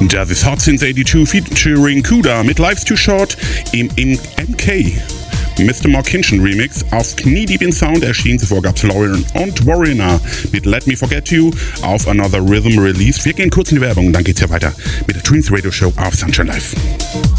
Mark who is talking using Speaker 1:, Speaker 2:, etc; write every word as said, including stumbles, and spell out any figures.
Speaker 1: Das ist Hot Since eighty-two featuring Kuda mit Life's Too Short im M K. Mister Markinchen Remix. Auf Kniedeep in Sound erschienen. Zuvor gab's Lauren und Warriner mit Let Me Forget You auf Another Rhythm Release. Wir gehen kurz in die Werbung, dann geht's ja weiter mit der Twins Radio Show auf Sunshine Live.